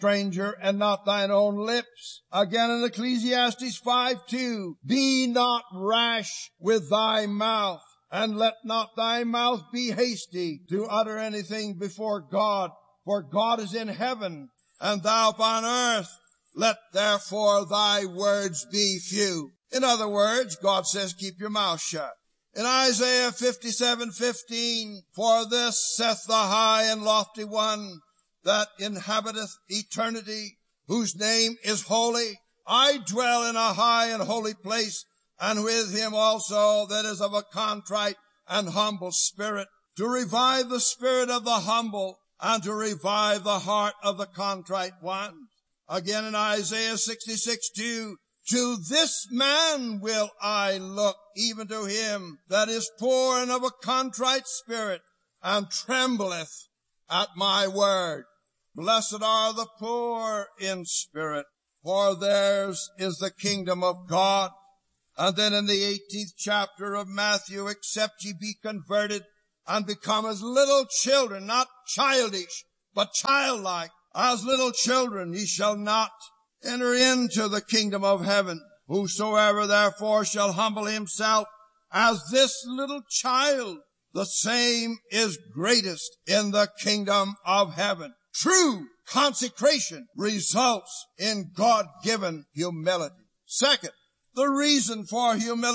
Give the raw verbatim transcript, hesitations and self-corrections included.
stranger, and not thine own lips. Again in Ecclesiastes five two, be not rash with thy mouth, and let not thy mouth be hasty to utter anything before God. For God is in heaven, and thou upon earth. Let therefore thy words be few. In other words, God says, keep your mouth shut. In Isaiah fifty-seven fifteen, for this saith the high and lofty one that inhabiteth eternity, whose name is holy. I dwell in a high and holy place, and with him also that is of a contrite and humble spirit, to revive the spirit of the humble, and to revive the heart of the contrite ones. Again in Isaiah sixty-six two, to this man will I look, even to him that is poor and of a contrite spirit, and trembleth at my word. Blessed are the poor in spirit, for theirs is the kingdom of God. And then in the eighteenth chapter of Matthew, except ye be converted and become as little children, not childish, but childlike, as little children, ye shall not enter into the kingdom of heaven. Whosoever therefore shall humble himself as this little child, the same is greatest in the kingdom of heaven. True consecration results in God-given humility. Second, the reason for humility